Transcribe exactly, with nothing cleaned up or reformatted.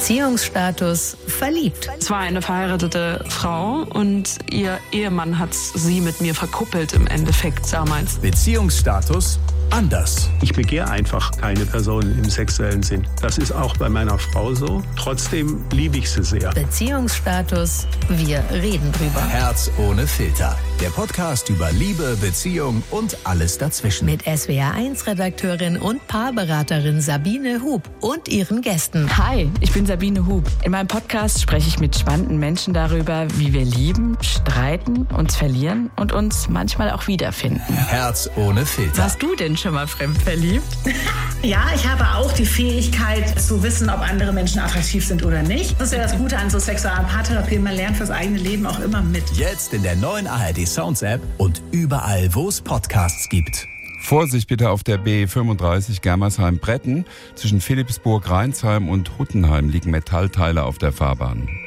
Beziehungsstatus verliebt. Es war eine verheiratete Frau und ihr Ehemann hat sie mit mir verkuppelt im Endeffekt damals. Beziehungsstatus anders. Ich begehre einfach keine Person im sexuellen Sinn. Das ist auch bei meiner Frau so. Trotzdem liebe ich sie sehr. Beziehungsstatus, wir reden drüber. Herz ohne Filter. Der Podcast über Liebe, Beziehung und alles dazwischen. Mit S W R eins Redakteurin und Paarberaterin Sabine Hub und ihren Gästen. Hi, ich bin Sabine Hub. In meinem Podcast spreche ich mit spannenden Menschen darüber, wie wir lieben, streiten, uns verlieren und uns manchmal auch wiederfinden. Herz ohne Filter. Warst du denn schon mal fremd verliebt? Ja, ich habe auch die Fähigkeit zu wissen, ob andere Menschen attraktiv sind oder nicht. Das ist ja das Gute an so sexuellen Paartherapie. Man lernt fürs eigene Leben auch immer mit. Jetzt in der neuen A R D Sounds App und überall, wo es Podcasts gibt. Vorsicht bitte auf der B fünfunddreißig Germersheim-Bretten. Zwischen Philippsburg, Rheinsheim und Huttenheim liegen Metallteile auf der Fahrbahn.